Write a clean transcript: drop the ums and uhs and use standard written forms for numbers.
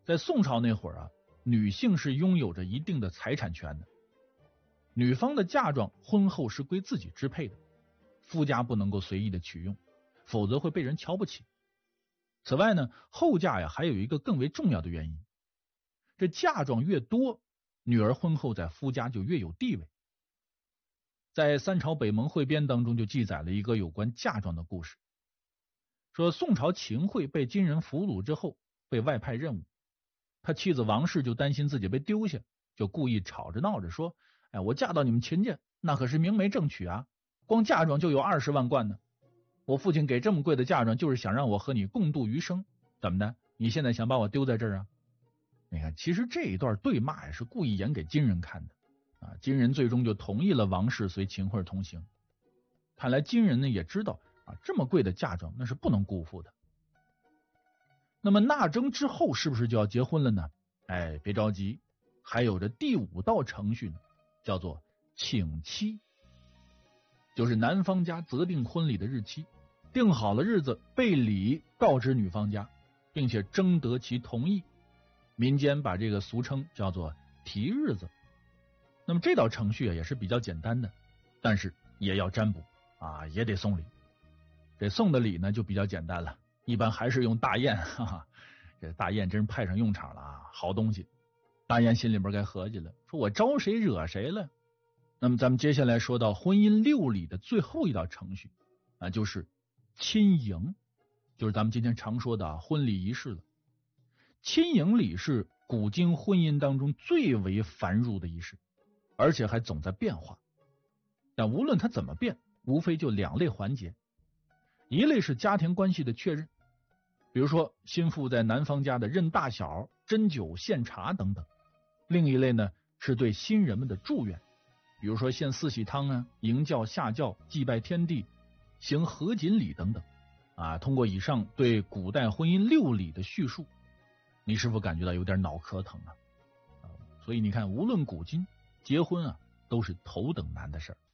在宋朝那会儿啊，女性是拥有着一定的财产权的，女方的嫁妆婚后是归自己支配的，夫家不能够随意的取用，否则会被人瞧不起。此外呢，后嫁呀还有一个更为重要的原因，这嫁妆越多，女儿婚后在夫家就越有地位。在三朝北盟汇编当中就记载了一个有关嫁妆的故事，说宋朝秦桧被金人俘虏之后被外派任务，他妻子王氏就担心自己被丢下，就故意吵着闹着说，我嫁到你们秦家那可是明媒正娶啊，光嫁妆就有20万贯呢，我父亲给这么贵的嫁妆就是想让我和你共度余生，怎么的，你现在想把我丢在这儿啊？你看，其实这一段对骂也是故意演给金人看的啊，金人最终就同意了王氏随秦桧同行。看来金人呢也知道啊，这么贵的嫁妆那是不能辜负的。那么纳征之后是不是就要结婚了呢？别着急，还有着第5道程序呢，叫做请期，就是男方家择定婚礼的日期，定好了日子，备礼告知女方家，并且征得其同意。民间把这个俗称叫做提日子。那么这道程序也是比较简单的，但是也要占卜啊，也得送礼。这送的礼呢就比较简单了，一般还是用大雁，哈哈，这大雁真是派上用场了啊，好东西。大雁心里边该合计了，说我招谁惹谁了？那么咱们接下来说到婚姻6礼的最后一道程序啊，就是亲迎，就是咱们今天常说的婚礼仪式了。亲迎礼是古今婚姻当中最为繁缛的仪式，而且还总在变化。但无论它怎么变，无非就2类环节，一类是家庭关系的确认，比如说新妇在男方家的认大小、斟酒献茶等等；另一类呢是对新人们的祝愿，比如说献4喜汤啊、迎教下教、祭拜天地、行合卺礼等等啊。通过以上对古代婚姻6礼的叙述，你是否感觉到有点脑壳疼啊？所以你看，无论古今，结婚啊都是头等难的事儿。